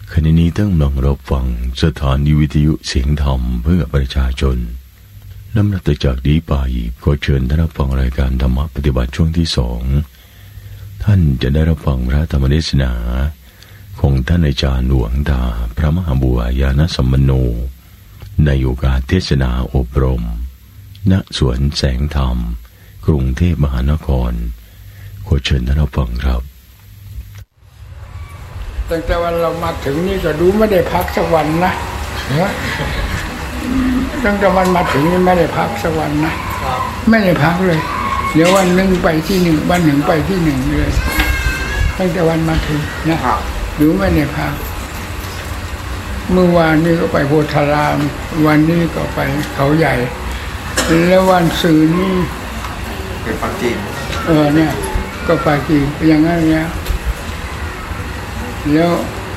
ขณะนี้ตั้งกำลังรับฟังสถานีวิทยุเสียงธรรมเพื่อประชาชนลำดับจากนี้ไปขอเชิญท่านรับฟังรายการธรรมปฏิบัติช่วงที่2ท่านจะได้รับฟังพระธรรมเทศนาของท่านอาจารย์หลวงตาพระมหาบัวยานสัมปันโนในโอกาสเทศนาอบรมณสวนแสงธรรมกรุงเทพมหานครขอเชิญท่านรับฟังครับตั้งแต่วันเรามาถึงนี่ก็ดูไม่ได้พักสักวันนะตั้งแต่วันมาถึงนี่ไม่ได้พักสักวันนะไม่ได้พักเลยเดี๋ยววันหนึ่งไปที่หนึ่งวันหนึ่งไปที่หนึ่งเลยตั้งแต่วันมาถึงนะดูไม่ได้พักเมื่อวานนี้ก็ไปโพธารามวันนี้ก็ไปเขาใหญ่แล้ววันสื่อนี่เป็นปักจีนเนี่ยก็ไปจีนอย่างนั้นเนี่ยแล้ว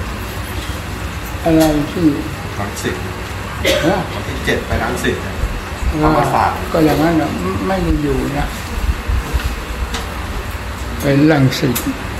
อะไรที่รังสิตวันที่7ไปรังสิตธรรมศาสตร์ก็อย่างนั้นนะไม่ได้อยู่นะเป็นรังสิต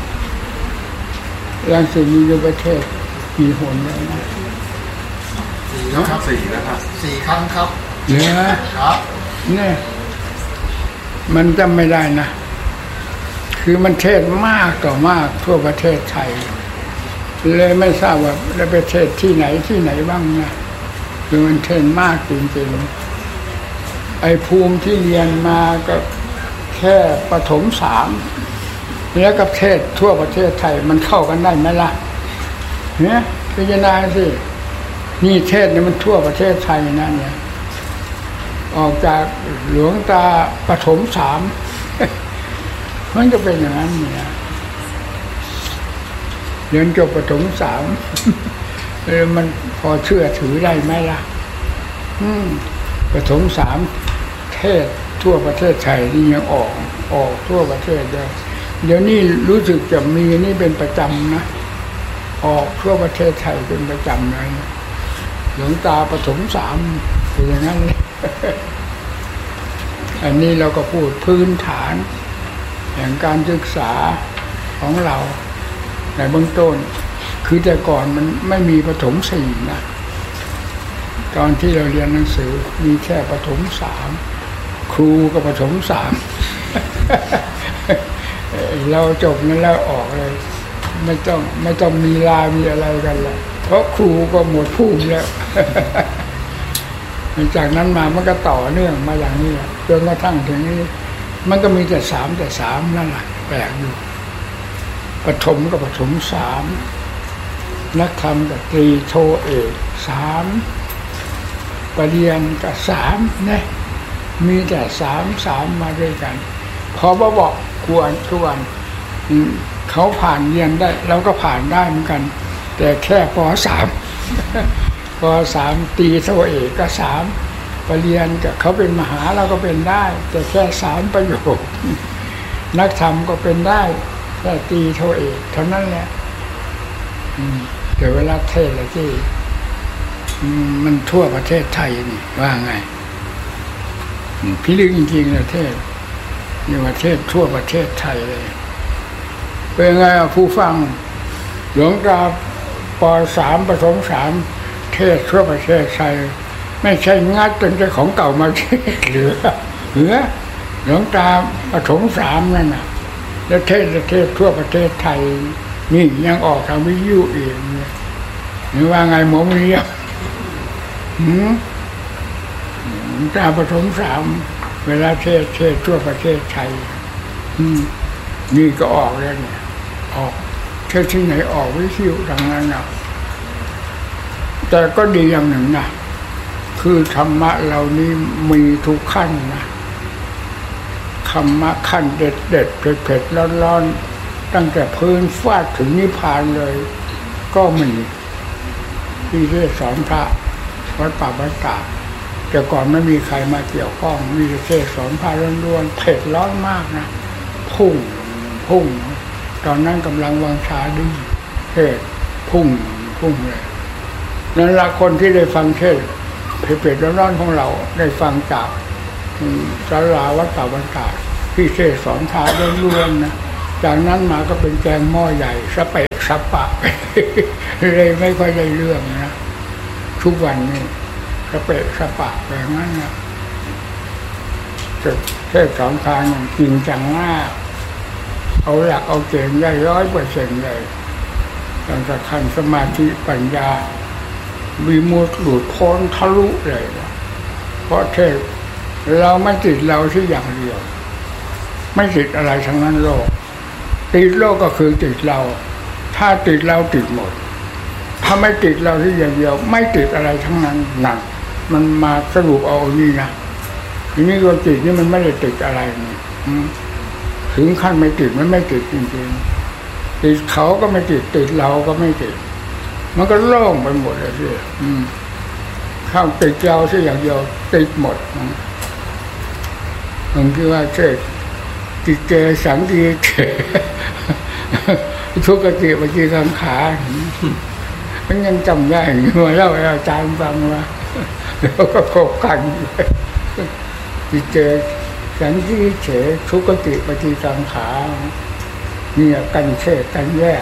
มีในประเทศกี่หนแล้วนะ 4แล้วครับ4ครั้งครับเนี่ยครับเนี่ยมันจำไม่ได้นะคือมันเทศมากต่อมากทั่วประเทศไทยเลยไม่ทราบว่าได้ไปเทศที่ไหนบ้างนะคือมันเทศมากจริงๆไอ้ภูมิที่เรียนมาก็แค่ประถม3แล้วกับเทศทั่วประเทศไทยมันเข้ากันได้ไหมล่ะเนี่ยพิจารณาสินี่เทศเนี่ยมันทั่วประเทศไทยนะเนี่ยออกจากหลวงตาประถม3มันจะเป็นอย่างนั้นเนี่ยเรียนจบประถม3มันพอเชื่อถือได้ไหมล่ะประถม3เทศทั่วประเทศไทยนี่ยังออกทั่วประเทศเลยเดี๋ยวนี้รู้สึกจะมีนี่เป็นประจำนะออกทั่วประเทศไทยเป็นประจำเลยหลวงตาประถม3เป็นอย่างนั้นเลยอันนี้เราก็พูดพื้นฐานแห่งการศึกษาของเราในเบื้องต้นคือแต่ก่อนมันไม่มีประถม4นะตอนที่เราเรียนหนังสือมีแค่ประถม3ครูก็ประถม3เราจบนั้นแล้วออกเลยไม่ต้องมีลามีอะไรกันแล้วเพราะครูก็หมดผู้แล้วจากนั้นมามันก็ต่อเนื่องมาอย่างนี้จนกระทั่งถึงนี้มันก็มีแต่3นั่นแหละแปลกอยู่ประถมก็ประถม3นักธรรมก็ตรีโทเอก3ปริญญาก็3เนี่ยมีแต่3มาด้วยกันพอบอกควรทุกวันเขาผ่านเรียนได้เราก็ผ่านได้เหมือนกันแต่แค่ป.3 ป.3 ตรีโทเอกก็3ปริญญาก็เขาเป็นมหาเราก็เป็นได้แต่แค่3ประโยคนักธรรมก็เป็นได้แค่ตรีโทเอกเท่านั้นแหละแต่เวลาเทศอะไรที่มันทั่วประเทศไทยนี่ว่าไงพิลึกจริงๆนะเทศนี่ว่าเทศทั่วประเทศไทยเลยเป็นไงผู้ฟังหลวงตาป.3 ประถม3เทศทั่วประเทศไทยไม่ใช่งัดจนเป็นของเก่ามาเทศเหลือหลวงตาประถม3นั่นน่ะแล้วเทศทั่วประเทศไทยนี่ยังออกทางวิทยุเองนี่ว่าไงหมอมีอ่ะตาประถม3เวลาเทศทั่วประเทศไทยนี่ก็ออกแล้วเนี่ยออกเทศที่ไหนออกวิทยุทางนั้นนะแต่ก็ดีอย่างหนึ่งนะคือธรรมะเรานี่มีทุกขั้นนะธรรมะขั้นเด็ดเผ็ดร้อนตั้งแต่พื้นฟาดถึงนิพพานเลยก็มีที่เทศสอนพระวัดป่าบ้านตาดแต่ก่อนไม่มีใครมาเกี่ยวข้องมีเทศสอนพระล้วนๆเผ็ดร้อนมากนะพุ่งตอนนั้นกำลังวางชาดื้อเทศพุ่งเลยนั่นละคนที่ได้ฟังเทศเผ็ดร้อนๆของเราได้ฟังจากศาลาวัดป่าบ้านตาดที่เทศสอนพระล้วนๆนะจากนั้นมาก็เป็นแกงหม้อใหญ่สเปะสปะเลยไม่ค่อยได้เรื่องนะทุกวันนี้สเปะสปะแบบนั้นนะจะเทศสอนทางอย่างจริงจังมากเอาหลักเอาเกณฑ์ได้100%เลยตั้งแต่ขั้นสมาธิปัญญาวิมุตติหลุดพ้นทะลุเลยเพราะเทศเราไม่ติดเราที่อย่างเดียวไม่ติดอะไรทั้งนั้นโลกติดโลกก็คือติดเราถ้าติดเราติดหมดถ้าไม่ติดเราที่อย่างเดียวไม่ติดอะไรทั้งนั้นนั่นมันมาสรุปเอานี่นะทีนี้ตัวติดนี่มันไม่ได้ติดอะไรนี่ถึงขั้นไม่ติดมันไม่ติดจริงๆติดเขาก็ไม่ติดติดเราก็ไม่ติดมันก็โล่งไปหมดเลยที่ข้าวติดเราที่อย่างเดียวติดหมดผมคิดว่าเช่ติดเจสังกีเจทุกติปฏิสังขารมันยังจำได้มาเล่าให้อาจารย์ฟังว่าแล้วก็คบกันติดเจสังกีเฉทุกติปฏิสังขารเนี่ยกันเชกันแยก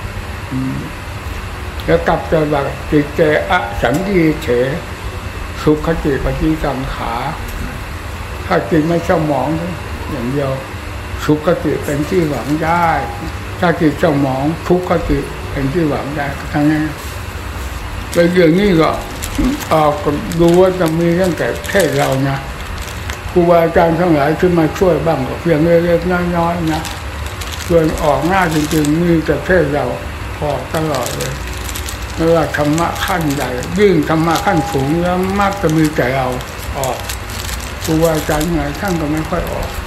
แล้วกลับใจว่าติดเจอะสังกีเฉสุขติปฏิสังขารถ้าจิตไม่เศร้าหมองอย่างเดียวสุขติเป็นที่หวังได้ถ้าจิตเศร้าหมองทุกขติเป็นที่หวังได้ทั้งนั้นแต่อย่างนี้ก็ดูว่าจะมีตั้งแต่แค่เรานะครูบาอาจารย์ทั้งหลายขึ้นมาช่วยบ้างก็เพียงเล็กๆน้อยๆนะส่วนออกหน้าจริงๆมีแต่แค่เราพอตลอดเลยไม่ว่าธรรมะขั้นใหญ่ยิ่งธรรมะขั้นสูงแล้วมากจะมีแต่เราออกครูบาอาจารย์ไหนท่านก็ไม่ค่อยออก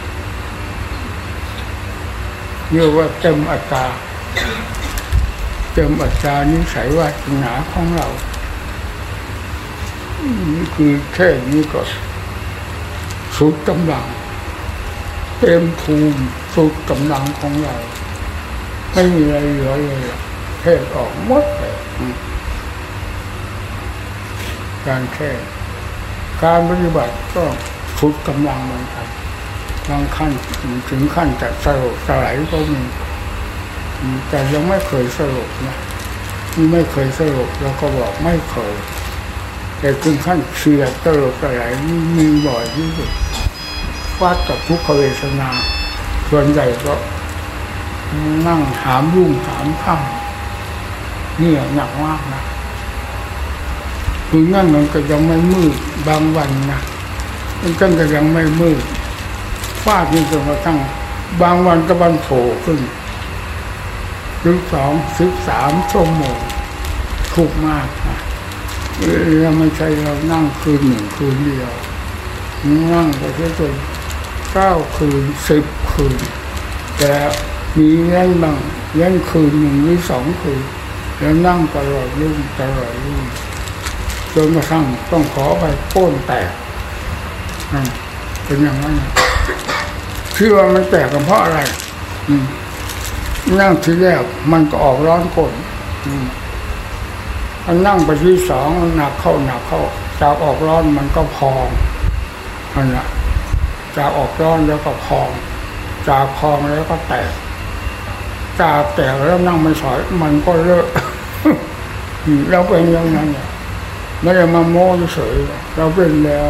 เรียกว่าเต็มอัตรานิสัยวาสนาของเรานี่คือแค่นี้ก็สุดกำลังเต็มภูมิสุดกำลังของเราไม่มีอะไรเหลือเลยเทศออกหมดเลยการแค่การปฏิบัติก็สุดกำลังเหมือนกันบางขั้นถึงขั้นจะสลบสลายก็มีแต่ยังไม่เคยสลบนะนี่ไม่เคยสลบเราก็บอกไม่เคยแต่ถึงขั้นเฉียดสลบสลายนี่มีบ่อยที่สุดวัดกับทุกขเวทนาส่วนใหญ่ก็นั่งหามรุ่งหามค่ำนี่หนักมากนะคือนั่นมันก็ยังไม่มืดบางวันนะมันก็ยังไม่มืดฟาดนี่จนกระทั่งบางวันก็บันโผล่ขึ้น12-13 ชั่วโมงทุกมากนะเราไม่ใช่เรานั่งคืนหนึ่งคืนเดียวนั่งไปจน9 คืน 10 คืนแต่มีเล่นบ้างเล่นคืน1 หรือ 2 คืนแล้วนั่งตลอดรุ่งจนกระทั่งต้องขอไปโป้นแตกเป็นอย่างนั้นที่ว่ามันแตกกันเพราะอะไรนั่งทีแรกมันก็ออกร้อนก้นนั่งไปที่สองหนักเข้าจากออกร้อนมันก็พองนั่นแหละจากออกร้อนแล้วก็พองจากพองแล้วก็แตกจากแตกแล้วนั่งไม่สอยมันก็เลอะเราเป็นอย่างนั้นไม่ได้มาโม้เฉยเราเป็นแล้ว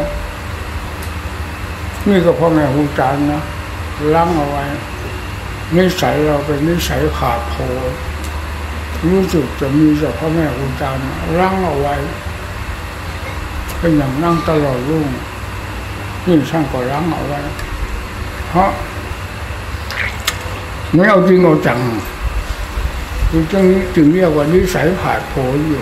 นี่ก็พ่อแม่ครูอาจารย์นะล้างเอาไว้นิสัยเราเป็นนิสัยขาดโผล่รู้สึกจะมีจากพ่อแม่ครูอาจารย์ล้างเอาไว้เป็นอย่างนั่งตลอดรุ่งนี่ช่างก็ล้างเอาไว้เพราะไม่เอาจริงเอาจังจึงเรียกว่านิสัยขาดโผล่อยู่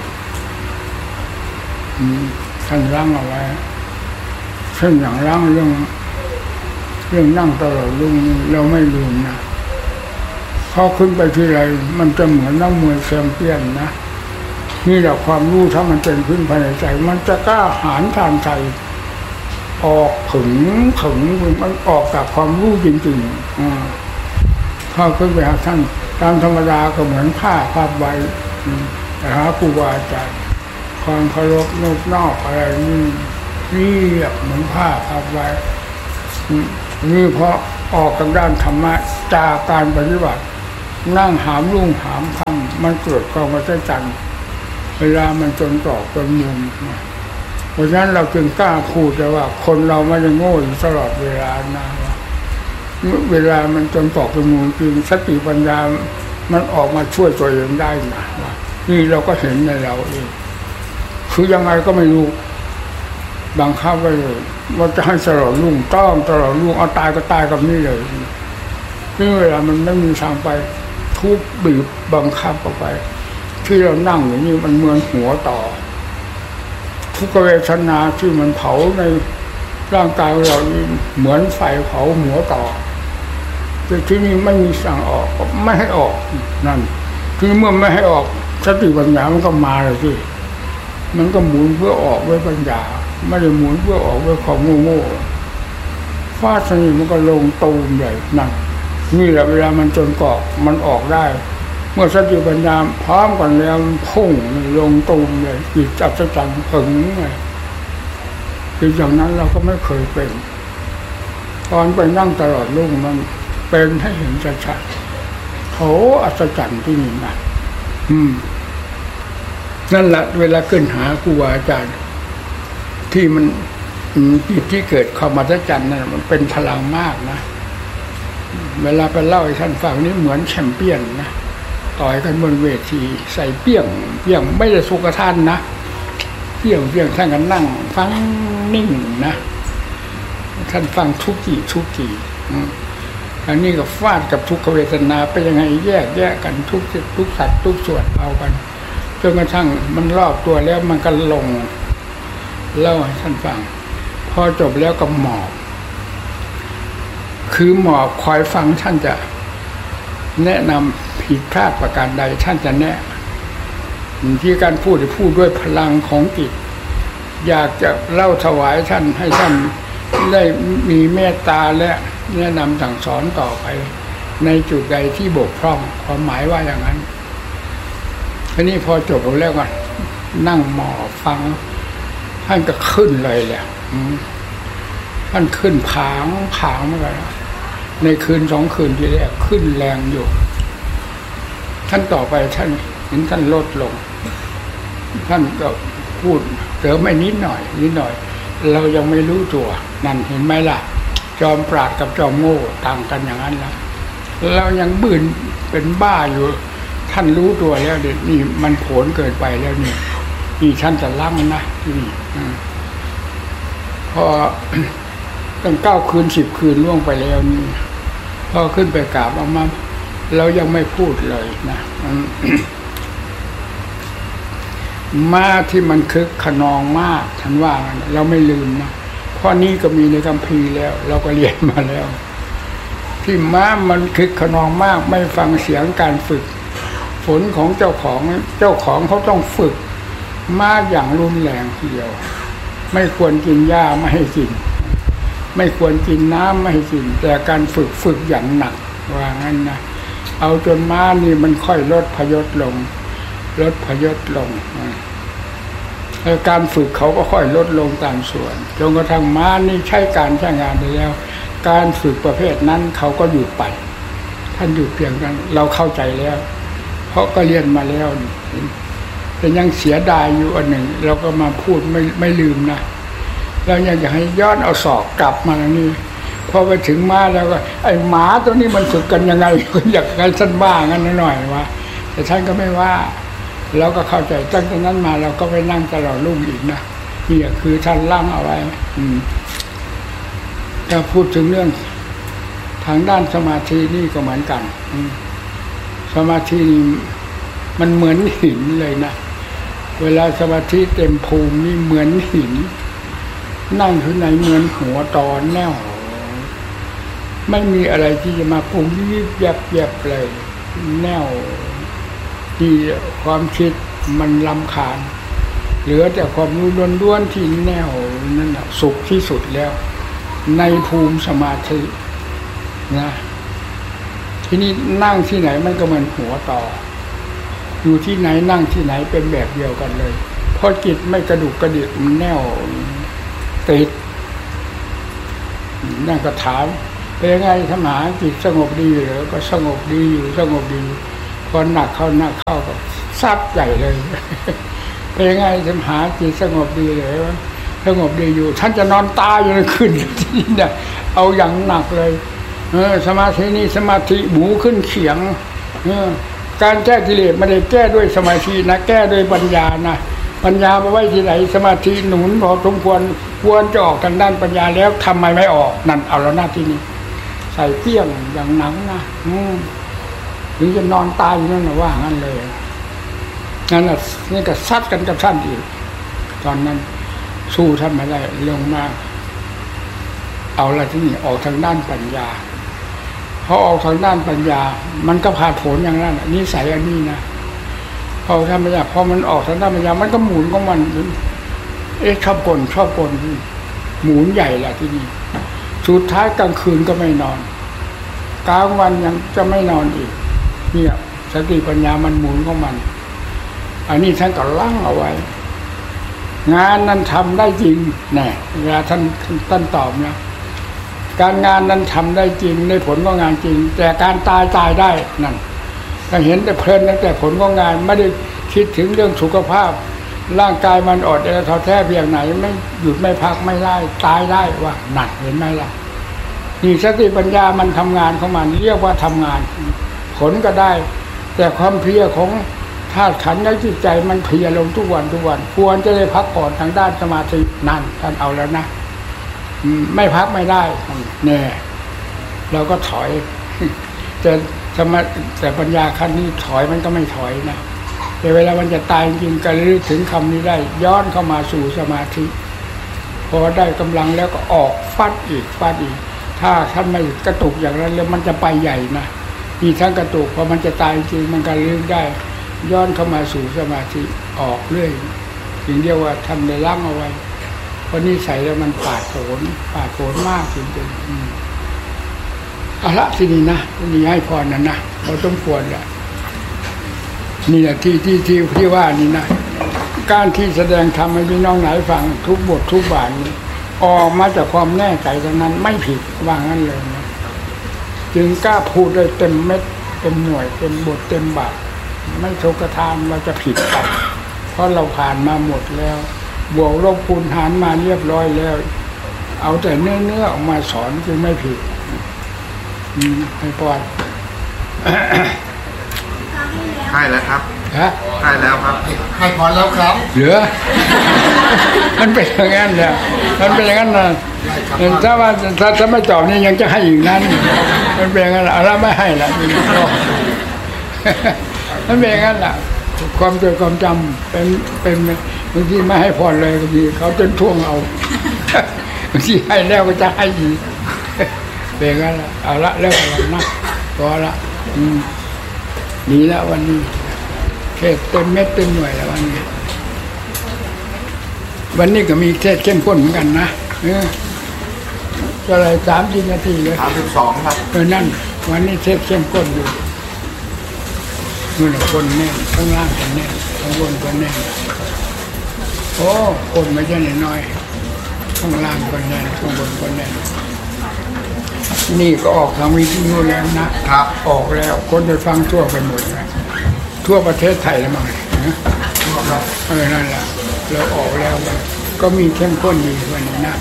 ท่านล้างเอาไว้เช่นอย่างล้างเรื่องนั่งตลอดรุ่งเราไม่ลืมนะพอขึ้นไปที่ไรมันจะเหมือนนักมวยแชมเปี้ยนนะนี่แหละความรู้ถ้ามันเป็นขึ้นภายในใจมันจะกล้าหาญทางใจออกถึงมันออกจากความรู้จริงๆพอขึ้นไปหาท่านตามธรรมดาก็เหมือนผ้าพับไว้แต่หาครูบาอาจารย์ความเคารพนอกอะไรนี่เรียบเหมือนผ้าพับไว้นี่เพราะออกทางด้านธรรมะจากการปฏิบัตินั่งหามรุ่งหามค่ำมันเกิดความมหัศจรรย์เวลามันจนตรอกจนมุมเพราะฉะนั้นเราจึงกล้าพูดแต่ว่าคนเราไม่ได้โง่อยู่ตลอดเวลานะเวลามันจนตรอกจนมุมจริงสติปัญญามันออกมาช่วยตัวเองได้นะนี่เราก็เห็นในเราเองคือยังไงก็ไม่รู้บังคับไว้เลยว่าจะให้ตลอดรุ่งต้องตลอดรุ่งเอาตายก็ตายกับนี่เลยนี่เวลามันไม่มีทางไปทุบบีบบังคับออกไปที่เรานั่งอย่างนี้มันเหมือนหัวต่อทุกเวทนาที่มันเผาในร่างกายเราเหมือนไฟเผาหัวต่อแต่ที่นี่ไม่มีสั่งออกไม่ให้ออกนั่นคือเมื่อไม่ให้ออกสติปัญญามันก็มาเลยสิมันก็หมุนเพื่อออกด้วยปัญญาไม่ได้หมุนเพื่อออกด้วยความโง่ฟาดสนิทมันก็ลงตูมใหญ่นั่นนี่แหละเวลามันจนเกาะมันออกได้เมื่อสติปัญญาพร้อมกันแล้วพุ่งลงตูมเลยจิตอัศจรรย์ถึงเลยคืออย่างนั้นเราก็ไม่เคยเป็นตอนไปนั่งตลอดรุ่งมันเป็นให้เห็นชัดๆโถอัศจรรย์ที่นี่นะนั่นแหละเวลาขึ้นหาครูอาจารย์ที่มันที่เกิดความอัศจรรย์นั่นมันเป็นพลังมากนะเวลาไปเล่าให้ท่านฟังนี่เหมือนแชมเปี้ยนนะต่อยกันบนเวทีใส่เปี้ยงไม่ได้สุกท่านนะเปี้ยงท่านกันนั่งฟังนิ่งนะท่านฟังทุกทีอันนี้ก็ฟาดกับทุกขเวทนาไปยังไงแยกกันทุกสัตว์ทุกส่วนเอากันจนกระทั่งมันรอบตัวแล้วมันก็ลงเล่าให้ท่านฟังพอจบแล้วก็หมอบคือหมอบคอยฟังท่านจะแนะนำผิดพลาดประการใดท่านจะแนะที่การพูดด้วยพลังของจิตอยากจะเล่าถวายท่านให้ท่านได้มีเมตตาและแนะนำสั่งสอนต่อไปในจุดใดที่บกพร่องความหมายว่าอย่างนั้นทีนี้พอจบแล้วก็นั่งหมอบฟังท่านก็ขึ้นเลยแหละท่านขึ้นผางเมื่อไหร่ในคืน2 คืนที่แรกขึ้นแรงอยู่ท่านต่อไปท่านเห็นท่านลดลงท่านก็พูดเสริมไม่นิดหน่อยเรายังไม่รู้ตัวนั่นเห็นไหมล่ะจอมปราดกับจอมโง่ต่างกันอย่างนั้นละเรายังบืนเป็นบ้าอยู่ท่านรู้ตัวแล้วเดี๋ยวนี่มันโผล่เกินไปแล้วนี่ท่านจะล้างนะนี่พอตั้ง9 คืน 10 คืนล่วงไปแล้วนี่พอขึ้นไปกราบอาม่าเรายังไม่พูดเลยนะมาที่มันคึกขนองมากท่านว่าเราไม่ลืมนะเพราะนี้ก็มีในคัมภีร์แล้วเราก็เรียนมาแล้วที่ม้ามันคึกขนองมากไม่ฟังเสียงการฝึกฝนของเจ้าของเขาต้องฝึกม้าอย่างรุนแรงทีเดียวไม่ควรกินหญ้าไม่ให้กินไม่ควรกินน้ำไม่ให้กินแต่การฝึกอย่างหนักว่างั้นนะเอาจนม้านี่มันค่อยลดพยศลงแล้วการฝึกเขาก็ค่อยลดลงตามส่วนจนกระทั่งม้านี่ใช้การใช้งานได้แล้วการฝึกประเภทนั้นเขาก็หยุดไปท่านหยุดเพียงนั้นเราเข้าใจแล้วเพราะก็เรียนมาแล้วแต่ยังเสียดายอยู่อันหนึ่งเราก็มาพูดไม่ลืมนะเราอยากจะให้ย้อนเอาศอกกลับมาแล้วนี่พอไปถึงม้าแล้วก็ไอ้หมาตัวนี้มันฝึกกันยังไงอยากให้ท่านบ้างั้นหน่อยวะแต่ท่านก็ไม่ว่าเราก็เข้าใจตั้งแต่นั้นมาเราก็ไปนั่งตลอดรุ่งอีกนะนี่คือท่านล่างเอาไว้ถ้าพูดถึงเรื่องทางด้านสมาธินี่ก็เหมือนกันสมาธิมันเหมือนหินเลยนะเวลาสมาธิเต็มภูมินี่เหมือนหินนั่งที่ไหนเหมือนหัวตอนแน่วไม่มีอะไรที่จะมาปรุงยิบยับเลยแน่วที่ความคิดมันรำคาญเหลือแต่ความรู้ล้วนๆที่แน่วนั่นแหละสุขที่สุดแล้วในภูมิสมาธินะที่นี่นั่งที่ไหนมันก็เหมือนหัวต่ออยู่ที่ไหนนั่งที่ไหนเป็นแบบเดียวกันเลยเพราะจิตไม่กระดุกกระดิกมันแน่วติดนั่งก็ถามเป็นยังไงสมหาจิตสงบดีหรือก็สงบดีอยู่สงบดีพอหนักเข้าก็ซับใหญ่เลยเป็นยังไงสมหาจิตสงบดีหรือสงบดีอยู่ท่านจะนอนตายอยู่ในคืนนี้เนี่ยเอาอย่างหนักเลยสมาธินี่สมาธิหมูขึ้นเขียงการแก้กิเลสไม่ได้แก้ด้วยสมาธินะแก้ด้วยปัญญานะปัญญาไปไว้ที่ไหนสมาธิหนุนพอสมควรจะออกทางด้านปัญญาแล้วทำไมไม่ออกนั่นเอาแล้วหน้าที่นี้ใส่เปี้ยงอย่างหนังนะถึงจะนอนตายอยู่นั่นนะว่างั้นเลยนั่นน่ะนี่ก็ซัดกันกับท่านอีกตอนนั้นสู้ท่านไม่ได้ลงมาเอาละที่นี่ออกทางด้านปัญญาพอออกทางด้านปัญญามันก็พาผลอย่างนั้นนิสัยอันนี้นะพอทำปัญญาพอมันออกทางด้านปัญญามันก็หมุนของมันชอบกลหมุนใหญ่ละที่นี่สุดท้ายกลางคืนก็ไม่นอนกลางวันยังจะไม่นอนอีกเนี่ยสติปัญญามันหมุนของมันอันนี้ท่านก็ลั่งเอาไว้งานนั้นทำได้จริงแน่เวลาท่านตอบนะการงานนั้นทำได้จริงในผลของงานจริงแต่การตายได้นั่นถ้าเห็นแต่เพลินตั้งแต่ผลของงานไม่ได้คิดถึงเรื่องสุขภาพร่างกายมันอดท้อแท้เพียงไหนไม่หยุดไม่พักไม่ได้ตายได้ว่าหนักเห็นไหมล่ะนี่สติปัญญามันทำงานของมันเรียกว่าทำงานผลก็ได้แต่ความเพลียของธาตุขันธ์ในจิตใจมันเพลียลงทุกวันควรจะได้พักผ่อนทางด้านสมาธินั่นท่านเอาแล้วนะไม่พักไม่ได้เนี่ยเราก็ถอยแต่ปัญญาขั้นนี้ถอยมันก็ไม่ถอยนะแต่เวลามันจะตายจริงก็ระลึกถึงคำนี้ได้ย้อนเข้ามาสู่สมาธิพอได้กำลังแล้วก็ออกฟาดอีกถ้าท่านไม่กระตุกอย่างนั้นแล้วมันจะไปใหญ่นะมีทั้งกระตุกพอมันจะตายจริงมันก็ระลึกได้ย้อนเข้ามาสู่สมาธิออกเรื่อยสิ่งเดียวว่าท่านได้ล้างเอาไว้เพราะนี่ใส่แล้วมันปาดโผนมากจริงๆเอาละที่นี่นะนี่ให้พรนะเราต้องควรแหละนี่แหละที่ว่านี่นะการที่แสดงธรรมให้พี่น้องไหนฟังทุกบททุกบาทนี้ออกมาจากความแน่ใจตรงนั้นไม่ผิดว่างั้นเลยนะจึงกล้าพูดได้เต็มเม็ดเต็มหน่วยเต็มบทเต็มบาทไม่โชกทานเราจะผิดกันเพราะเราผ่านมาหมดแล้วบวกลบคูณหารมาเรียบร้อยแล้วเอาแต่เนื้อออกมาสอนจึงไม่ผิดให้พรให้แล้วครับให้แล้วครับให้พรแล้วครับเหลือมันเป็นอย่างนั้นแหละมันเป็นอย่างนั้นนะถ้าไม่ตอบนี่ยังจะให้อีกนั้นมันเป็นอย่างนั้นอะไรไม่ให้ละมันเป็นอย่างนั้นแหละความจดความจำเป็นบางทีไม่ให้พรเลยบางทีเขาจนท่วงเอาบางทีให้แล้วก็จะให้อีกเป็นอย่างนั้นแหละเอาละเลิกกันนะพอละดีแล้ววันนี้เทศเต็มเม็ดเต็มหน่วยแล้ววันนี้ก็มีเทศเข้มข้นเหมือนกันนะอะไร30 นาทีเลย 32ครับนั่นวันนี้เทศเข้มข้นอยู่นู่นคนแน่นข้างล่างคนแน่นข้างบนคนแน่นโอ้คนไม่ใช่น้อยข้างล่างคนแน่นข้างบนคนแน่นนี่ก็ออกทางวิทยุแล้วนะครับออกแล้วคนไปฟังทั่วไปหมดเลยทั่วประเทศไทยแล้วมั้งนั่นแหละเราออกแล้วก็มีเข้มข้นดีวันนี้นะ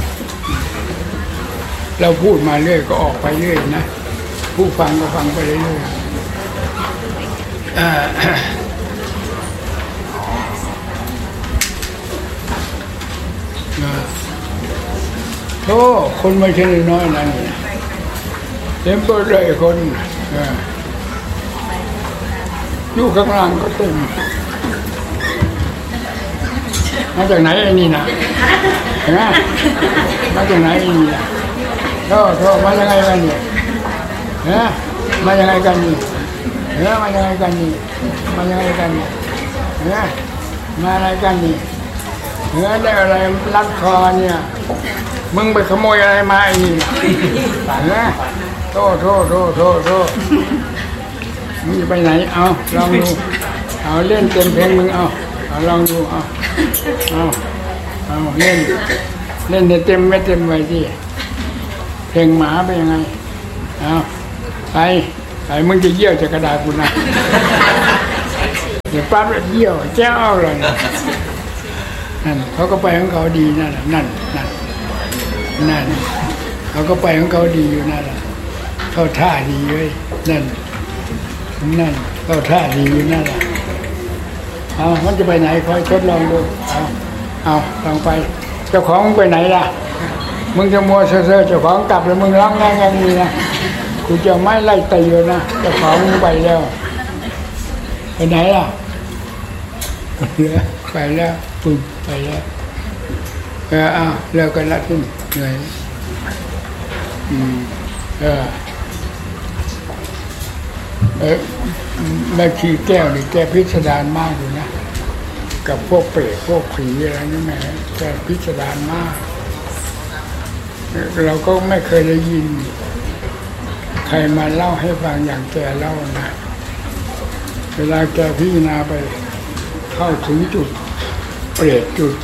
เราพูดมาเรื่อยก็ออกไปเรื่อยนะผู้ฟังก็ฟังไปเรื่อยโธ่คนไม่ใช่น้อยนะนี่เต็มตัวเลยคนอยู่ข้างล่างก็เต็มมาจากไหนไอ้นี่นะเห็นไหมมาจากไหนไอ้นี่นะโธ่มายังไงกันเนี่ยมายังไงกันนี่มายังไงกันนี่มายังไงกันนี่มาอะไรกันนี่ได้อะไรรัดคอเนี่ยมึงไปขโมยอะไรมาไอ้นี่โทษมึงจะไปไหนเอาลองดูเอาเล่นเต็มเพลงมึงเอาลองดูเอาเล่นเต็มไม่เต็มไว้ที่เพลงหมาเป็นยังไงเอาไอ้มึงจะเยี่ยวจะกระดาษกูนะเดี๋ยวปั๊บแล้วเยี่ยวแจ้วเลยนั่นเขาก็ไปของเขาดีนั่นแหละนั่นเขาก็ไปของเขาดีอยู่นั่นแหละเข้าท่าดีเลยนั่นเข้าท่าดีอยู่นั่นแหละเอามันจะไปไหนคอยทดลองดูเอาลองไปเจ้าของมึงไปไหนล่ะมึงจะมัวเซ่อเจ้าของกลับแล้วมึงร้องงานนี้นะกูจะไม่ไล่ตีอยู่นะเจ้าของมึงไปแล้วไปไหนล่ะไปแล้วปุ่นไปแล้วเลิกกันละที่เหนื่อยแม่ชีแก้วนี่แกพิสดารมากอยู่นะกับพวกเปรตพวกผีอะไรนี่แม่แกพิสดารมากเราก็ไม่เคยได้ยินใครมาเล่าให้ฟังอย่างแกเล่านะเวลาแกพิจารณาไปเข้าถึงจุดเปรตจุด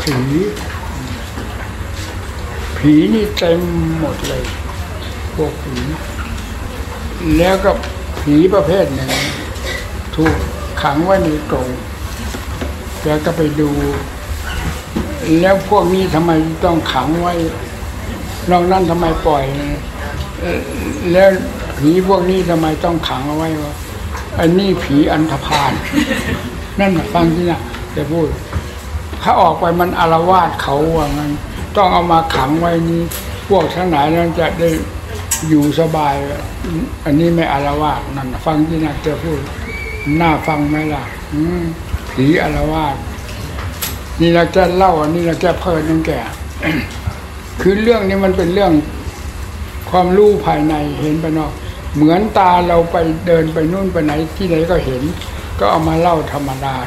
ผีนี่เต็มหมดเลยพวกผีแล้วก็ผีประเภทหนึ่งถูกขังไว้ในกรงแกก็ไปดูแล้วพวกนี้ทำไมต้องขังไว้นอกนั้นทำไมปล่อยแล้วผีพวกนี้ทำไมต้องขังเอาไว้วะอันนี้ผีอันธพาลนั่นฟังที่น่ะจะพูดถ้าออกไปมันอาละวาดเขาว่างั้นต้องเอามาขังไว้นี้พวกทั้งหลายนั้นจะได้อยู่สบายอันนี้ไม่อาละวาดนั่นฟังที่น่ะจะพูดน่าฟังไหมล่ะผีอาละวาดนี่เราจะเล่าอันนี้เราจะเพลินนั่นแก คือเรื่องนี้มันเป็นเรื่องความรู้ภายในเห็นไปนอกเหมือนตาเราไปเดินไปนู่นไปไหนที่ไหนก็เห็นก็เอามาเล่าธรรมดา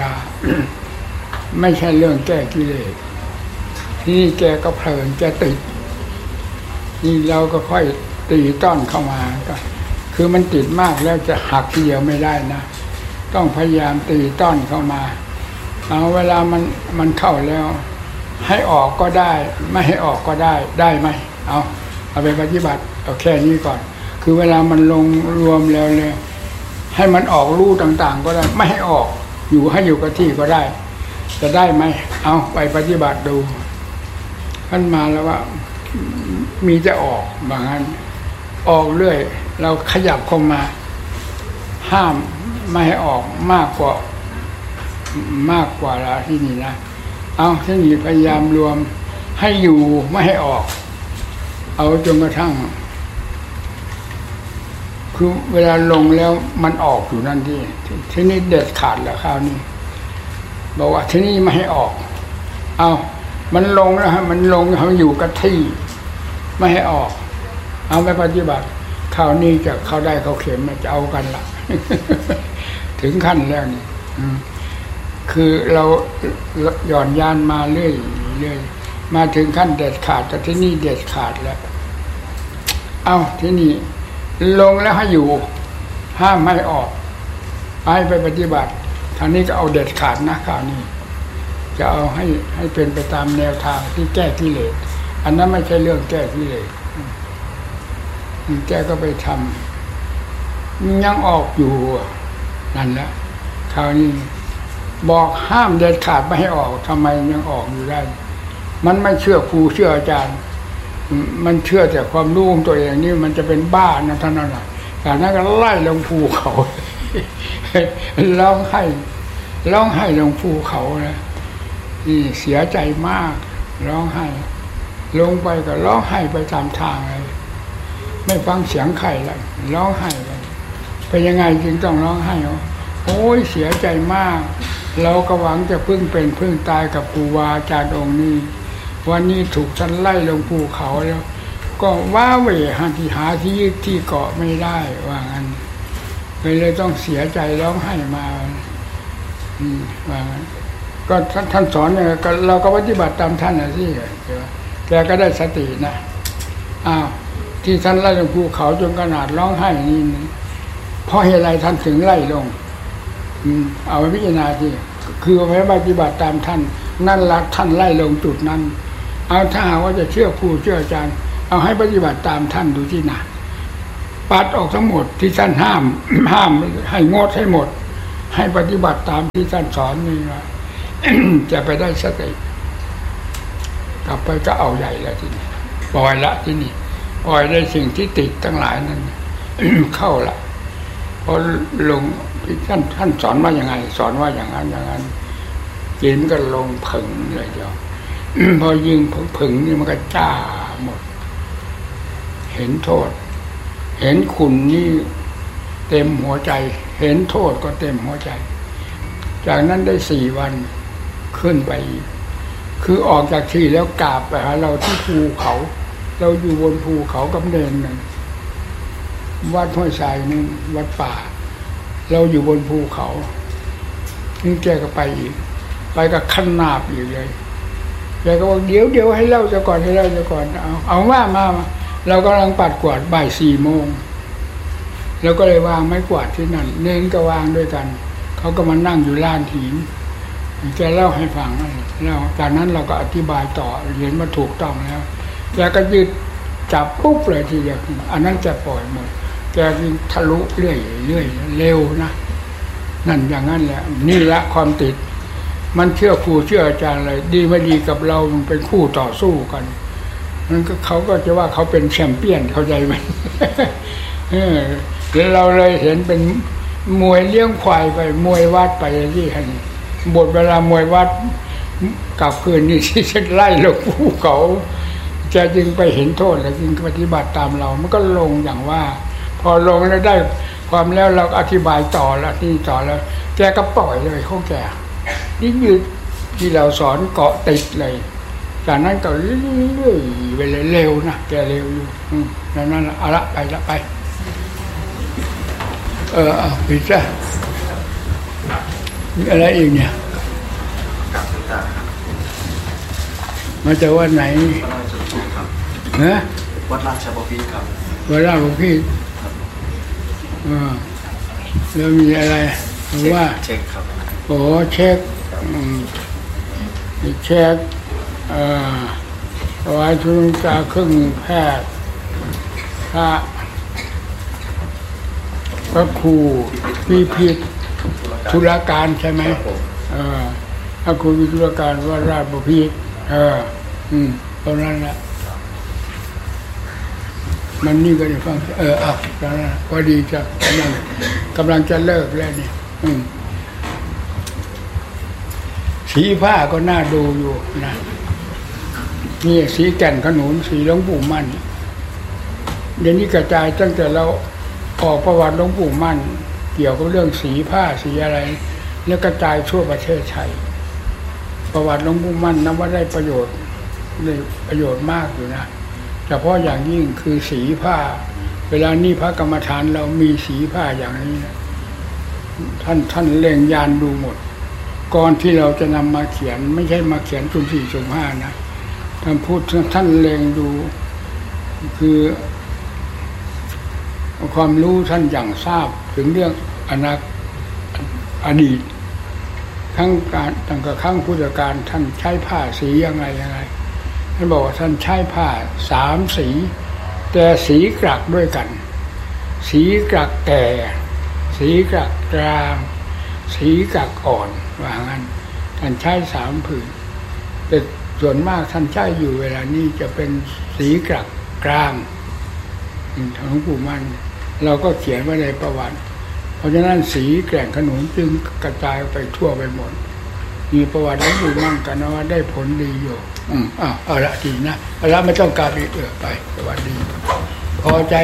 ไม่ใช่เรื่องแก้กิเลสที่นี่แกก็เพลินแกติดนี่เราก็ค่อยตีต้อนเข้ามาก็คือมันติดมากแล้วจะหักทีเดียวไม่ได้นะต้องพยายามตีต้อนเข้ามาเอาเวลามันเข้าแล้วให้ออกก็ได้ไม่ให้ออกก็ได้ไหมเอาไปปฏิบัติเอาแค่นี้ก่อนคือเวลามันลงรวมแล้วเนี่ยให้มันออกรูต่างๆก็ได้ไม่ให้ออกให้อยู่กับที่ก็ได้จะได้ไหมเอาไปปฏิบัติดูท่านมาแล้วว่ามีจะออกบางอันออกเรื่อยเราขยับเข้ามาห้ามไม่ให้ออกมากกว่าละที่นี่นะเอาที่นี่พยายามรวมให้อยู่ไม่ให้ออกเอาจนกระทั่งคือเวลาลงแล้วมันออกอยู่นั่นที่นี่เด็ดขาดแล้วคราวนี้บอกว่าที่นี่ไม่ให้ออกมันลงแล้วฮะมันลงเขาอยู่กับที่ไม่ให้ออกเอาไปปฏิบัติคราวนี้จะเข้าได้เขาเข็มจะเอากันละ ถึงขั้นแล้วนี่คือเราหย่อนยานมาเรื่อยมาถึงขั้นเด็ดขาดแต่ที่นี่เด็ดขาดแล้วที่นี่ลงแล้วให้อยู่ห้ามไม่ออกไปปฏิบัติทางนี้ก็เอาเด็ดขาดนะคราวนี้จะเอาให้เป็นไปตามแนวทางที่แก้กิเลสอันนั้นไม่ใช่เรื่องแก้กิเลสแกก็ไปทำยังออกอยู่นั่นแหละคราวนี้บอกห้ามเด็ดขาดไม่ให้ออกทำไมยังออกอยู่ได้มันไม่เชื่อครูเชื่ออาจารย์มันเชื่อแต่ความรู้ของตัวเองนี่มันจะเป็นบ้านะท่านนั่นแหละจากนั้นก็ไล่ลงภูเขาร้องไห้ลงภูเขานะนี่เสียใจมากร้องไห้ลงไปก็ร้องไห้ไปตามทางเลยไม่ฟังเสียงใครเลยร้องไห้ไปเป็นยังไงจึงต้องร้องไห้โอ้ยเสียใจมากเราก็หวังจะพึ่งเป็นพึ่งตายกับครูบาอาจารย์องค์นี้วันนี้ถูกฉันไล่ลงภูเขาแล้วก็ว้าเหวหาที่ยึดที่เกาะไม่ได้ว่างั้นเลยต้องเสียใจร้องไห้มาว่างั้นก็ท่านสอนเนี่ยเราก็ปฏิบัติตามท่านนะสิแกก็ได้สตินะที่ท่านไล่ลงภูเขาจนขนาดร้องไห้นี่เพราะเหตุไรท่านถึงไล่ลงเอาไปพิจารณาสิคือเอาไปปฏิบัติตามท่านนั่นละท่านไล่ลงจุดนั้นถ้าหากว่าจะเชื่อครูเชื่ออาจารย์เอาให้ปฏิบัติตามท่านดูที่ไหนปัดออกทั้งหมดที่ท่านห้ามให้งดให้หมดให้ปฏิบัติตามที่ท่านสอนนี่นะ จะไปได้สติกลับไปก็เอาใหญ่แล้วทีนี้ปล่อยละที่นี่ปล่อยได้สิ่งที่ติดทั้งหลายนั้น เข้าละพอลงท่านสอนว่าอย่างไงสอนว่าอย่างนั้นจิตมันก็ลงผึ่งเลยเดียว พอยิงผึ่งนี่มันก็จ้าหมดเห็นโทษเห็นคุณนี่เต็มหัวใจเห็นโทษก็เต็มหัวใจจากนั้นได้4 วันขึ้นไปคือออกจากที่แล้วกราบไปหาเราที่ภูเขาเราอยู่บนภูเขากำเนิดนึงวัดห้วยทรายนึงวัดป่าเราอยู่บนภูเขานี่แกก็ไปอีกไปกับขันนาบอีกเลยแกก็บอกเดี๋ยวให้เล่าจะก่อนเอามาเรากำลังปัดกวาดบ่าย4 โมงแล้วก็เลยวางไม้กวาดที่นั่นเน้นก็วางด้วยกันเขาก็มานั่งอยู่ลานหินแกเล่าให้ฟังแล้วจากนั้นเราก็อธิบายต่อเห็นมาถูกต้องแล้วแกก็ยืดจับปุ๊บเลยทีเดียวอันนั้นจะปล่อยหมดแกทะลุเรื่อยเร็วนะนั่นอย่างนั้นแหละนี่ละความติดมันเชื่อครูเชื่ออาจารย์อะไรดีไม่ดีกับเรามันเป็นคู่ต่อสู้กันมันก็เขาก็จะว่าเขาเป็นแชมเปี้ยนเข้าใจไหม เราเลยเห็นเป็นมวยเลี้ยงควายไปมวยวัดไปที่หันบทเวลามวยวัดกลับคืนนี่ที่จะไล่ลงภูเขาจะจึงไปเห็นโทษแล้วจึงปฏิบัติตามเรามันก็ลงอย่างว่าพอลงแล้วได้ความแล้วเราอธิบายต่อแล้วที่ต่อแล้วแกก็ปล่อยเลยเขาแกนี่ยืดที่เราสอนเกาะติดเลยจากนั้นก็เรื่อยๆไปเร็วนะแกเร็วอยู่นั่นเอาละไปปิดซะมีอะไรอีกเนี่ยมาจากวัดไหนฮะวัดราชบุรีครับวัดราชบุรีแล้วมีอะไรว่าเช็คครับโอ้เช็คไว้ทุนตาครึ่งแพทย์พระครูพิษธุรการใช่ไหมพระครูพิธุรการว่าราชบุรีตรงนั้นแหละมันนี่ก็จะฟังตรงนั้นพอดีจะกำลังจะเลิกแล้วนี่สีผ้าก็น่าดูอยู่นะนี่สีแก่นขนุนสีหลวงปู่มั่นเดี๋ยวนี้กระจายตั้งแต่เราออกประวัติหลวงปู่มั่นเกี่ยวกับเรื่องสีผ้าสีอะไรแล้วกระจายทั่วประเทศไทยประวัติหลวงปู่มั่นนับว่าได้ประโยชน์มากอยู่นะเฉพาะอย่างยิ่งคือสีผ้าเวลานี้พระกรรมฐานเรามีสีผ้าอย่างนี้ท่านเล็งยานดูหมดก่อนที่เราจะนำมาเขียนไม่ใช่มาเขียนสุ่ม4 สุ่ม 5นะท่านพูดท่านเล็งดูคือความรู้ท่านอย่างทราบถึงเรื่องอดีตทั้งพุทธกาลท่านใช้ผ้าสียังไงท่านบอกว่าท่านใช้ผ้า3 สีแต่สีกรักด้วยกันสีกรักแก่สีกรักกลางสีกรักอ่อนว่างั้นท่านใช้3 ผืนแต่ส่วนมากท่านใช้อยู่เวลานี้จะเป็นสีกรักกลางหลวงปู่มั่นเราก็เขียนไว้ในประวัติเพราะฉะนั้นสีแก่นขนุนจึงกระจายไปทั่วไปหมดมีประวัติหลวงปู่มั่นกันว่าได้ผลดีอยู่เอาละดีนะเอาละไม่ต้องการอีกไปสวัสดีพอใจ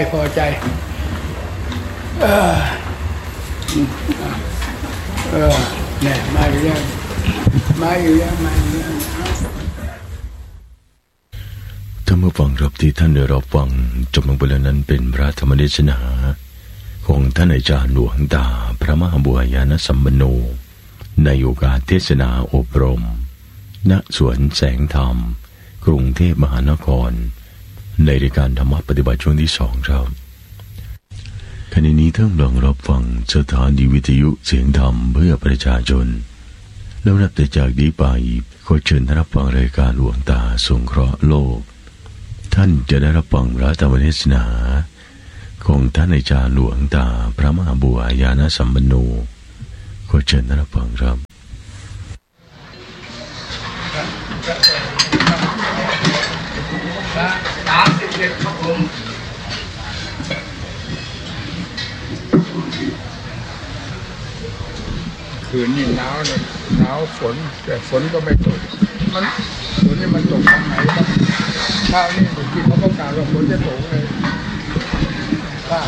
เนี่ยมาอยู่แล้วท่านผู้ฟังครับที่ท่านได้รับฟังจบลงไปแล้วนั้นเป็นพระธรรมเทศนาของท่านอาจารย์หลวงตาพระมหาบุญญาณสัมปันโนในโอกาสเทศนาอบรมณสวนแสงธรรมกรุงเทพมหานครในรายการธรรมปฏิบัติช่วงที่2ครับขณะนี้ท่านกำลังรับฟังสถานีวิทยุเสียงธรรมเพื่อประชาชนแล้วนับแต่จากนี้ไปขอเชิญท่านรับฟังรายการหลวงตาสงเคราะห์โลกท่านจะได้รับฟังพระธรรมเทศนาขของท่านอาจารย์หลวงตาพระมหาบัวญาณสัมปันโนขอเชิญท่านรับฟังครับ 37ครับผมคืนนี้หนาวเลยหนาวฝนแต่ฝนก็ไม่ตกมันฝนนี่มันตกทางไหนบ้างเช้านี่ผมคิดเขาประกาศว่าฝนจะตกเลยว่า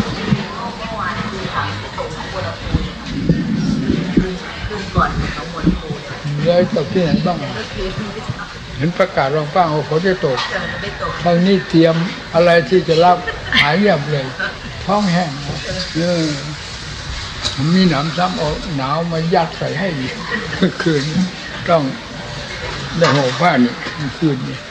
เลยตกที่ไหนบ้างเห็นประกาศรองป้างว่าฝนจะตกทางนี้เตรียมอะไรที่จะรับหายเงียบเลยท้องแห้งมีหนำซ้ำเอาหนาวมายัดใส่ให้อีกเมื่อคืนต้องได้ห่มผ้านี่เมื่อคืนนี่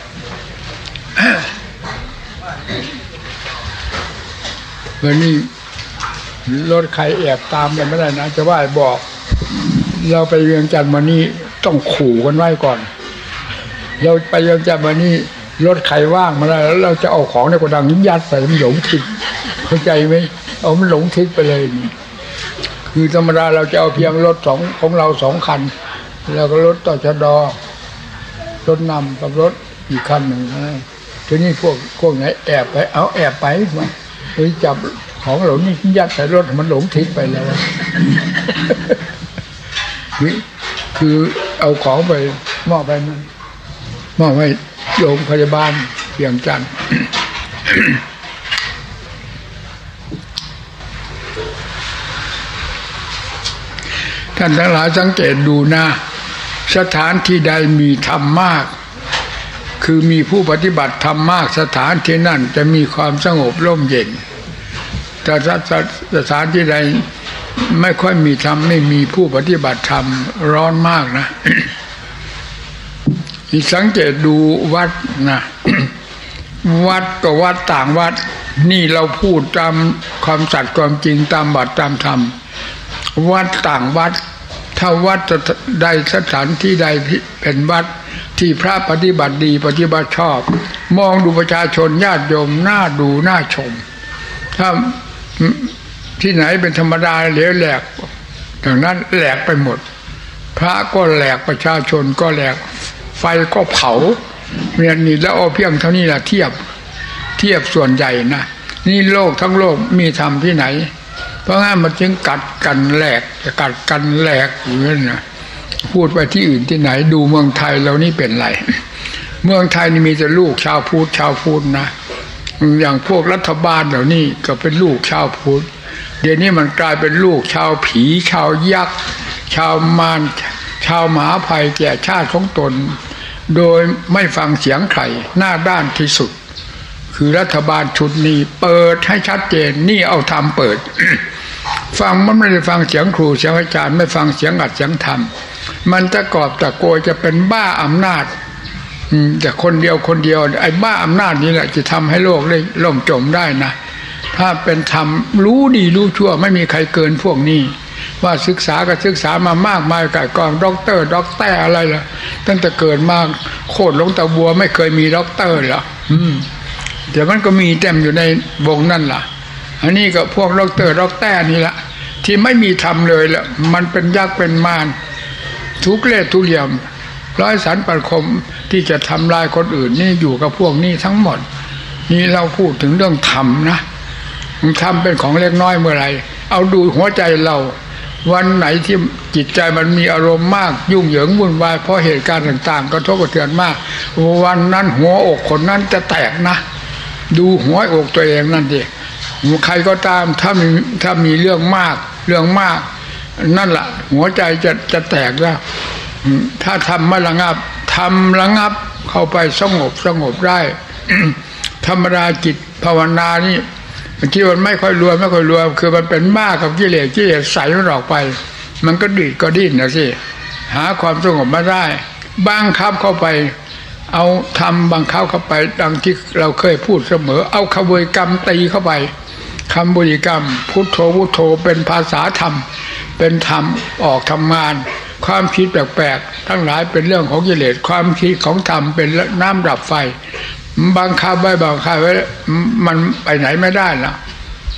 วันนี้รถใครแอบตามกันไม่ได้นะจะว่าบอกเราไปเวียงจันทร์วันนี้ต้องขู่กันไว้ก่อนเราไปเวียงจันทร์วันนี้รถใครว่างมาแล้วเราจะเอาของในโกดังยัดใส่มันหลงทิศเข้าใจไหมเอามันหลงทิศไปเลยคือธรรมดาเราจะเอาเพียงรถของเรา2 คันแล้วก็รถตชด.รถนำกับรถอีกคันหนึ่งทีนี้พวกไหนแอบไปเอาแอบไปมาไปจับของเหล่านี้ยัดใส่รถมันหลงทิศไปแล้วนี่คือเอาของไปมอบไปมันมอบให้โรงพยาบาลเวียงจันทร์ท่านทั้งหลายสังเกตดูนะสถานที่ใดมีธรรมมากคือมีผู้ปฏิบัติธรรมมากสถานที่นั่นจะมีความสงบร่มเย็นแต่สถานที่ใดไม่ค่อยมีธรรมไม่มีผู้ปฏิบัติธรรมร้อนมากนะสังเกตดูวัดนะวัดกับวัดต่างวัดนี่เราพูดตามความสัตย์ความจริงตามบัตรตามธรรมวัดต่างวัดถ้าวัดใดสถานที่ใดที่เป็นวัดที่พระปฏิบัติดีปฏิบัติชอบมองดูประชาชนญาติโยมน่าดูน่าชมถ้าที่ไหนเป็นธรรมดาเหลวแหลกดังนั้นแหลกไปหมดพระก็แหลกประชาชนก็แหลกไฟก็เผาเนี่ยนี่แล้วเอาเพียงเท่านี้แหละเทียบส่วนใหญ่นะนี่โลกทั้งโลกมีธรรมที่ไหนเพราะงั้นมันจึงกัดกันแหลกอยู่นั่นนะพูดไปที่อื่นที่ไหนดูเมืองไทยเรานี่เป็นไรเมืองไทยนี่มีแต่ลูกชาวพุทธนะอย่างพวกรัฐบาลเหล่านี้ก็เป็นลูกชาวพุทธเดี๋ยวนี้มันกลายเป็นลูกชาวผีชาวยักษ์ชาวมารชาวมหาภัยแก่ชาติของตนโดยไม่ฟังเสียงใครหน้าด้านที่สุดคือรัฐบาลชุดนี้เปิดให้ชัดเจนนี่เอาธรรมเปิด ฟังมันไม่ได้ฟังเสียงครูเสียงอาจารย์ไม่ฟังเสียงอัดเสียงธรรมมันจะกอบจะโกยจะเป็นบ้าอำนาจแต่คนเดียวไอ้บ้าอำนาจนี้แหละจะทำให้โลกได้ล่มจมได้นะถ้าเป็นธรรมรู้ดีรู้ชั่วไม่มีใครเกินพวกนี้ว่าศึกษามามากมายก่ายกองด็อกเตอร์อะไรล่ะตั้งแต่เกิดมาโคตรหลวงตาบัวไม่เคยมีด็อกเตอร์หรอกเดี๋ยวมันก็มีเต็มอยู่ในวงนั่นล่ะอันนี้ก็พวกด็อกเตอร์นี่ละที่ไม่มีธรรมเลยละมันเป็นยักษ์เป็นมารทุกเล่ห์ทุกเหลี่ยมร้อยสันปัดคมที่จะทำลายคนอื่นนี่อยู่กับพวกนี้ทั้งหมดนี่เราพูดถึงเรื่องธรรมนะธรรมเป็นของเล็กน้อยเมื่อไหร่เอาดูหัวใจเราวันไหนที่จิตใจมันมีอารมณ์มากยุ่งเหยิงวุ่นวายเพราะเหตุการณ์ต่างๆกระทบกระเทือนมากวันนั้นหัวอกคนนั้นจะแตกนะดูหัวอกตัวเองนั่นดิใครก็ตามถ้ามีเรื่องมากนั่นแหละหัวใจจะแตกแล้วถ้าทำไม่ระงับเข้าไปสงบได้ ธรรมดาจิตภาวนานี่ที่มันไม่ค่อยรวมคือมันเป็นบ้ากับกิเลสใส่มันออกไปมันก็ดื้อก็ดิ้นนะสิหาความสงบไม่ได้บังคับเข้าไปเอาทำบังคับเข้าไปดังที่เราเคยพูดเสมอเอาขบวนกรรมตีเข้าไปคำบริกรรมพุทโธเป็นภาษาธรรมเป็นธรรมออกทำงานความคิดแปลกๆทั้งหลายเป็นเรื่องของกิเลสความคิดของธรรมเป็นน้ำดับไฟบังคับไว้มันไปไหนไม่ได้ล่ะ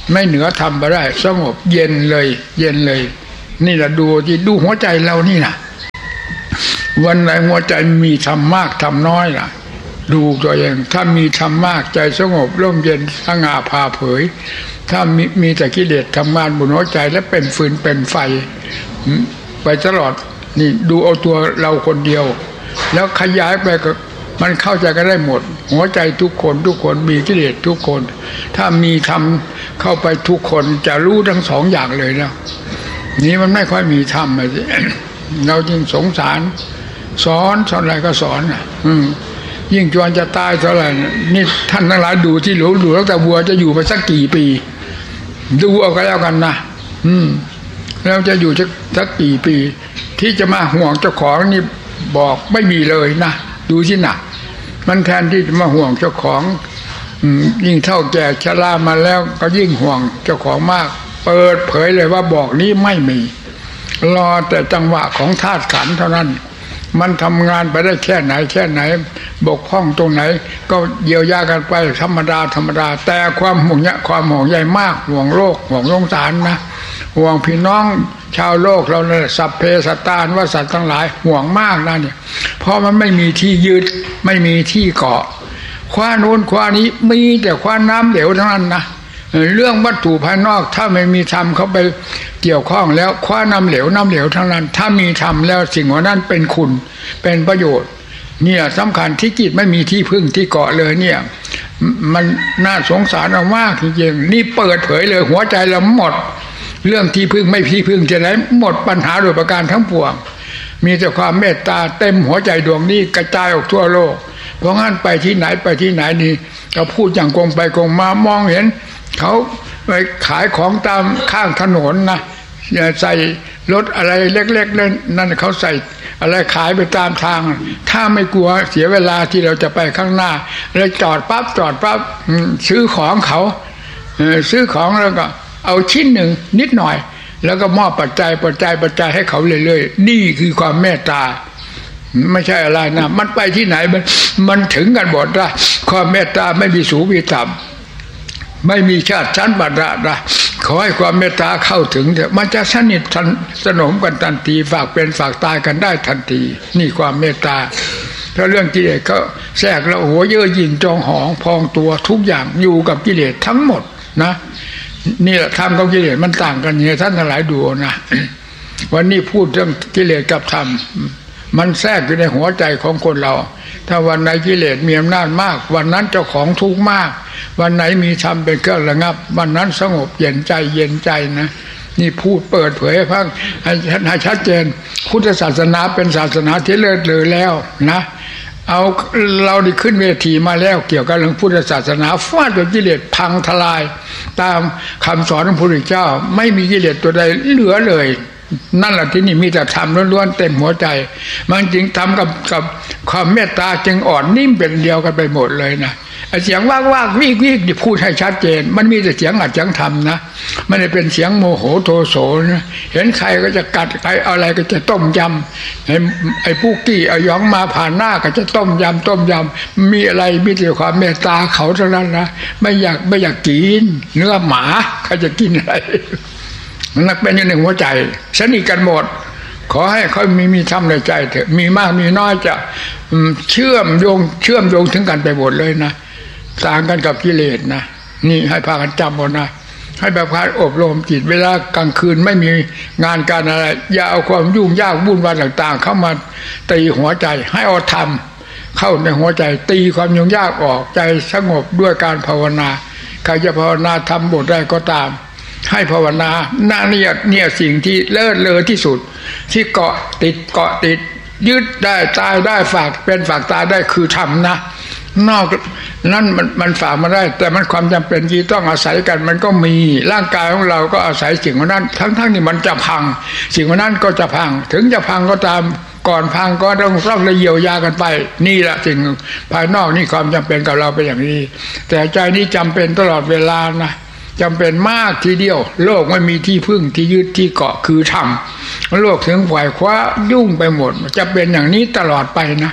ไม่เหนือธรรมไปได้สงบเย็นเลยเย็นเลยนี่แหละดูที่ดูหัวใจเรานี่นะวันไหนหัวใจมีธรรมมากธรรมน้อยล่ะดูตัวเองถ้ามีธรรมมากใจสงบร่มเย็นสง่าผ่าเผยถ้ามีแต่กิเลสทำงานบนหัวใจและเป็นฟืนเป็นไฟไปตลอดนี่ดูเอาตัวเราคนเดียวแล้วขยายไปก็มันเข้าใจกันได้หมดหัวใจทุกคนมีกิเลสทุกคนถ้ามีธรรมเข้าไปทุกคนจะรู้ทั้งสองอย่างเลยนะนี่มันไม่ค่อยมีธรรมเลยเราจึงสงสารสอนอะไรก็สอนยิ่งจวนจะตายเท่าไหร่นี่ท่านทั้งหลายดูที่หลวงดูแล้วแต่บัวจะอยู่ไปสักกี่ปีดูเอาก็แล้วกันนะแล้วจะอยู่สักกี่ปีที่จะมาห่วงเจ้าของนี่บอกไม่มีเลยนะดูสินะมันแทนที่จะมาห่วงเจ้าของยิ่งเท่าแก่ชรามาแล้วก็ยิ่งห่วงเจ้าของมากเปิดเผยเลยว่าบอกนี้ไม่มีรอแต่จังหวะของธาตุขันธ์เท่านั้นมันทำงานไปได้แค่ไหนบกพร่องตรงไหนก็เยียวยากันไปธรรมดาแต่ความห่วงใยมากห่วงโลกห่วงสงสารนะห่วงพี่น้องชาวโลกเราเนี่ยสัพเพสัตตาว่าสัตว์ทั้งหลายห่วงมากนะเนี่ยเพราะมันไม่มีที่ยึดไม่มีที่เกาะคว้าโน้นคว้านี้มีแต่คว้าน้ำเหลวทั้งนั้นนะเรื่องวัตถุภายนอกถ้าไม่มีธรรมเข้าไปเกี่ยวข้องแล้วคว้าน้ำเหลวทั้งนั้นถ้ามีธรรมแล้วสิ่งเหล่านั้นเป็นคุณเป็นประโยชน์เนี่ยสำคัญที่จิตไม่มีที่พึ่งที่เกาะเลยเนี่ยมันน่าสงสารมากจริงๆนี่เปิดเผยเลยหัวใจเราหมดเรื่องที่พึ่งไม่ที่พึ่งจะไหนหมดปัญหาโดยประการทั้งปวงมีแต่ความเมตตาเต็มหัวใจดวงนี้กระจายออกทั่วโลกเพราะงั้นไปที่ไหนนี่เราพูดอย่างกงไปกงมามองเห็นเขาไปขายของตามข้างถนนนะใส่รถอะไรเล็กๆนั่นเขาใส่อะไรขายไปตามทางถ้าไม่กลัวเสียเวลาที่เราจะไปข้างหน้าเลยจอดปั๊บซื้อของเขาซื้อของแล้วก็เอาชิ้นหนึ่งนิดหน่อยแล้วก็มอบปัจจัยให้เขาเรื่อยๆนี่คือความเมตตาไม่ใช่อะไรนะมันไปที่ไหนมันถึงกันหมดนะความเมตตาไม่มีสูงมีต่ำไม่มีชาติชั้นบรรดานะขอให้ความเมตตาเข้าถึงเถอะมันจะสนิทสนมกันทันทีฝากเป็นฝากตายกันได้ทันทีนี่ความเมตตาถ้าเรื่องกิเลสก็แทรกแล้วโอ้โหเย่อหยิ่งจองหองพองตัวทุกอย่างอยู่กับกิเลสทั้งหมดนะนี่แหละธรรมกับกิเลสมันต่างกันอย่างท่านทั้งหลายดูนะวันนี้พูดเรื่องกิเลสกับธรรมมันแทรกอยู่ในหัวใจของคนเราถ้าวันไหนกิเลสมีอำนาจมากวันนั้นเจ้าของทุกข์มากวันไหนมีธรรมเป็นเครื่องระงับวันนั้นสงบเย็นใจนะนี่พูดเปิดเผยให้ฟังให้ชัดเจนพุทธศาสนาเป็นศาสนาที่เลิศเลอแล้วนะเอาเราได้ขึ้นเวทีมาแล้วเกี่ยวกับเรื่องพุทธศาสนาฟาดกับกิเลสพังทลายตามคำสอนของพระพุทธเจ้าไม่มีกิเลสตัวใดเหลือเลยนั่นแหละที่นี่มีแต่ธรรมล้วนๆเต็มหัวใจมันจึงทำกับความเมตตาจึงอ่อนนิ่มเป็นเดียวกันไปหมดเลยนะเสียงว่างวิกนี่พูดให้ชัดเจนมันมีแต่เสียงอัดเสียงธรรมนะไม่ได้เป็นเสียงโมโหโทโสนะเห็นใครก็จะกัดใครอะไรก็จะต้มยำไอ้ผู้กี้เอาย้องมาผ่านหน้าก็จะต้มยำมีอะไรมีแต่ความเมตตาเขาเท่านั้นนะไม่อยากกินเนื้อหมาเขาจะกินอะไรนักเป็นอยู่ในหัวใจสนิทกันหมดขอให้เขามีธรรมในใจเถอะมีมากมีน้อยจะเชื่อมโยงถึงกันไปหมดเลยนะต่างกันกับกิเลสนะนี่ให้พากันจำหมดนะให้แบบพาอบรมจิตเวลากลางคืนไม่มีงานการอะไรอย่าเอาความยุ่งยากวุ่นวายต่างๆเข้ามาตีหัวใจให้เอาธรรมเข้าในหัวใจตีความยุ่งยากออกใจสงบด้วยการภาวนาใครจะภาวนาทำบทได้ก็ตามให้ภาวนาหน้าเนี่ยสิ่งที่เลิศเลอที่สุดที่เกาะติดยึดได้ตายได้ฝากเป็นฝากตายได้คือธรรมนะนอกนั้นมันฝากมาได้แต่มันความจำเป็นที่ต้องอาศัยกันมันก็มีร่างกายของเราก็อาศัยสิ่งนั้นทั้งที่มันจะพังสิ่งนั้นก็จะพังถึงจะพังก็ตามก่อนพังก็ต้องเยียวยากันไปนี่แหละสิ่งภายนอกนี่ความจำเป็นกับเราเป็นอย่างนี้แต่ใจนี้จำเป็นตลอดเวลานะจำเป็นมากทีเดียวโลกไม่มีที่พึ่งที่ยึดที่เกาะคือธรรมโลกถึงฝ่ายคว้ายุ่งไปหมดจะเป็นอย่างนี้ตลอดไปนะ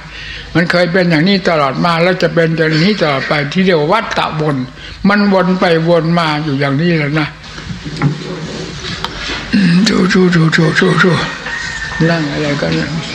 มันเคยเป็นอย่างนี้ตลอดมาแล้วจะเป็นอย่างนี้ตลอดไปที่เรียกว่าวัฏฏะวนมันวนไปวนมาอยู่อย่างนี้แหละนะดูนั่งอะไรกัน